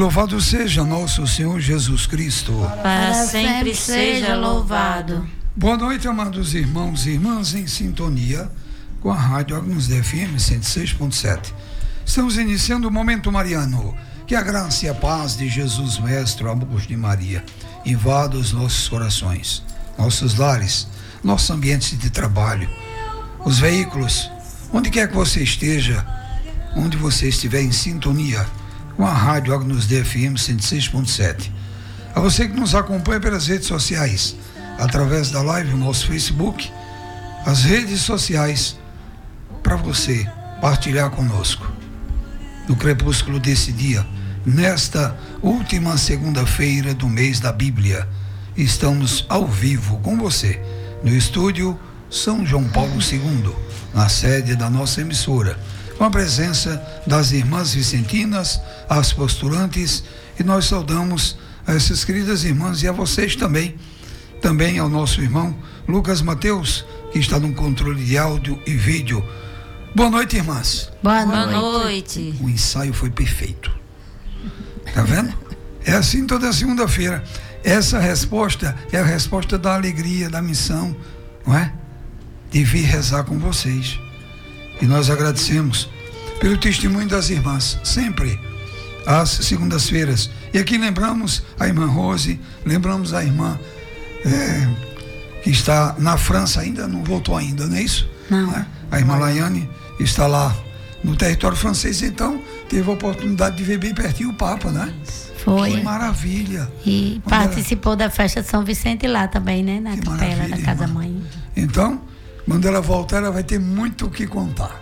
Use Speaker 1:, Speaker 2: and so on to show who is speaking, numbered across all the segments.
Speaker 1: Louvado seja nosso Senhor Jesus Cristo.
Speaker 2: Para sempre seja louvado.
Speaker 1: Boa noite, amados irmãos e irmãs em sintonia com a Rádio Agnus Dei FM 106.7. Estamos iniciando o Momento Mariano. Que a graça e a paz de Jesus Mestre, o amor de Maria, invada os nossos corações, nossos lares, nossos ambientes de trabalho, os veículos, onde quer que você esteja, onde você estiver em sintonia com a Rádio Agnus Dei FM 106.7. A você que nos acompanha pelas redes sociais, através da live, o nosso Facebook, as redes sociais, para você partilhar conosco. No crepúsculo desse dia, nesta última segunda-feira do mês da Bíblia, estamos ao vivo com você, no estúdio São João Paulo II, na sede da nossa emissora, com a presença das irmãs vicentinas, as postulantes, e nós saudamos a essas queridas irmãs e a vocês também ao nosso irmão Lucas Mateus, que está no controle de áudio e vídeo. Boa noite, irmãs.
Speaker 2: Boa noite.
Speaker 1: O ensaio foi perfeito. Tá vendo? É assim toda segunda-feira. Essa resposta é a resposta da alegria, da missão, não é? De vir rezar com vocês. E nós agradecemos pelo testemunho das irmãs, sempre às segundas-feiras. E aqui lembramos a irmã Rose, lembramos a irmã que está na França, ainda não voltou ainda, não é isso?
Speaker 2: Não.
Speaker 1: É? A irmã Laiane está lá no território francês, então teve a oportunidade de ver bem pertinho o Papa, né?
Speaker 2: Foi.
Speaker 1: Que maravilha.
Speaker 2: E participou da festa de São Vicente lá também, né? Na capela da Casa Mãe.
Speaker 1: Então, quando ela voltar, ela vai ter muito o que contar.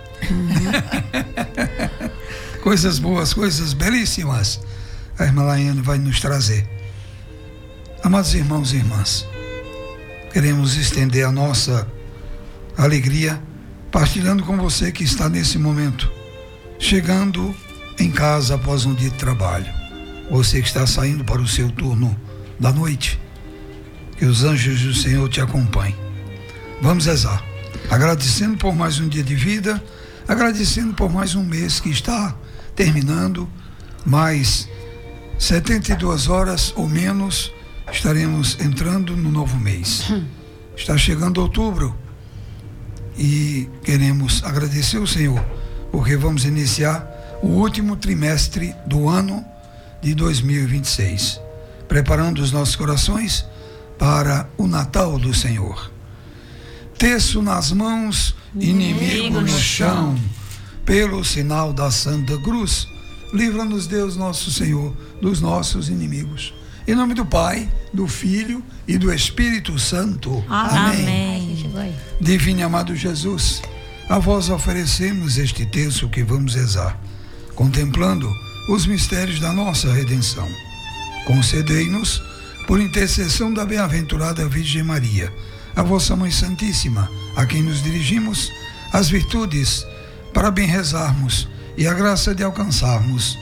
Speaker 1: Coisas boas, coisas belíssimas, a irmã Laiane vai nos trazer. Amados irmãos e irmãs, queremos estender a nossa alegria partilhando com você que está nesse momento, chegando em casa após um dia de trabalho, você que está saindo para o seu turno da noite, que os anjos do Senhor te acompanhem. Vamos rezar, agradecendo por mais um dia de vida, agradecendo por mais um mês que está terminando, mais 72 horas ou menos, estaremos entrando no novo mês. Está chegando outubro e queremos agradecer ao Senhor, porque vamos iniciar o último trimestre do ano de 2026, preparando os nossos corações para o Natal do Senhor. Terço nas mãos, inimigo no chão, pelo sinal da Santa Cruz, livra-nos Deus nosso Senhor dos nossos inimigos. Em nome do Pai, do Filho e do Espírito Santo. Amém. Divino e amado Jesus, a vós oferecemos este terço que vamos rezar, contemplando os mistérios da nossa redenção. Concedei-nos, por intercessão da bem-aventurada Virgem Maria, a vossa Mãe Santíssima, a quem nos dirigimos, as virtudes para bem rezarmos e a graça de alcançarmos